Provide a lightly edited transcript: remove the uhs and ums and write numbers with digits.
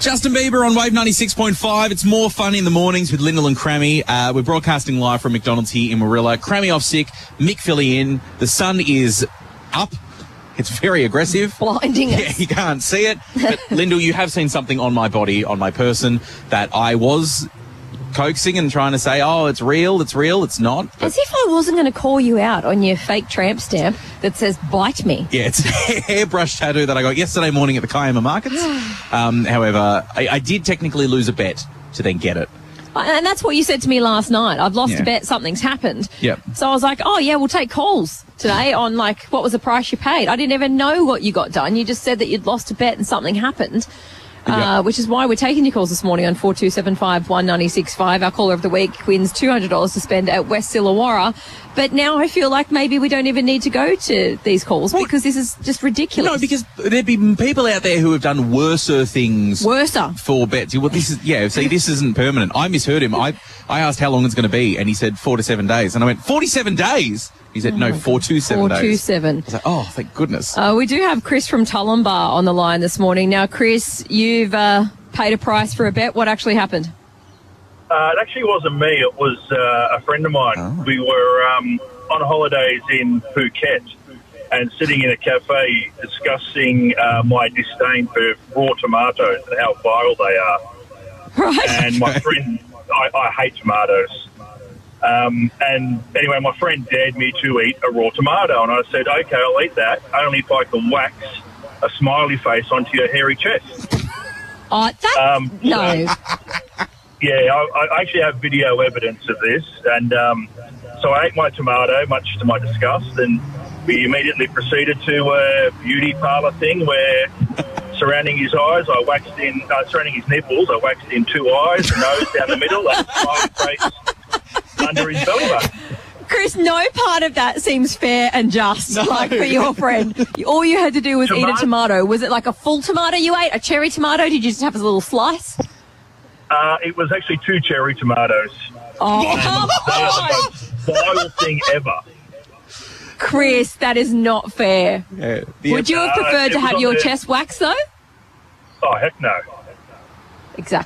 Justin Bieber on Wave 96.5. It's more fun in the mornings with Lyndall and Crammy. We're broadcasting live from McDonald's here in Warilla. Crammy off sick, Mick Philly in. The sun is up. It's very aggressive. Blinding us. Yeah, you can't see it. But Lyndall, you have seen something on my body, on my person, that I was coaxing and trying to say, oh, it's real, it's not. But as if I wasn't going to call you out on your fake tramp stamp that says bite me. yeah, it's a hairbrush tattoo that I got yesterday morning at the Kiama Markets. However, I did technically lose a bet to then get it. And that's what you said to me last night. I've lost a bet, something's happened. Yep. So I was like, oh, yeah, we'll take calls today on, like, what was the price you paid? I didn't even know what you got done. You just said that you'd lost a bet and something happened. Which is why we're taking your calls this morning on 4275 1965. Our caller of the week wins $200 to spend at West Illawarra. But now I feel like maybe we don't even need to go to these calls because this is just ridiculous. No, because there'd be people out there who have done worser things. Worser. For bets. Well, this is, see, this isn't permanent. I misheard him. I asked how long it's going to be, and he said 4 to 7 days. And I went, 47 days? He said, no, 4 to 7 days. 4 to 7. I was like, oh, thank goodness. We do have Chris from Tullambar on the line this morning. Now, Chris, you've paid a price for a bet. What actually happened? It actually wasn't me. It was a friend of mine. Oh. We were on holidays in Phuket and sitting in a cafe discussing my disdain for raw tomatoes and how vile they are. Right. And my friend, I hate tomatoes. And anyway, my friend dared me to eat a raw tomato, and I said, okay, I'll eat that, only if I can wax a smiley face onto your hairy chest. Oh, that's... no. Yeah, I actually have video evidence of this, and so I ate my tomato, much to my disgust, and we immediately proceeded to a beauty parlour thing where surrounding his eyes, I waxed in, surrounding his nipples, I waxed in 2 eyes, a nose down the middle, and a smiley face under his belly button. Chris, no part of that seems fair and just, like, for your friend. All you had to do was eat a tomato. Was it like a full tomato you ate, a cherry tomato? Did you just have a little slice? It was actually 2 cherry tomatoes. Oh, come on! The most vile thing ever. Chris, that is not fair. Yeah, Would you have preferred to have your chest waxed, though? Oh, heck no. Exactly.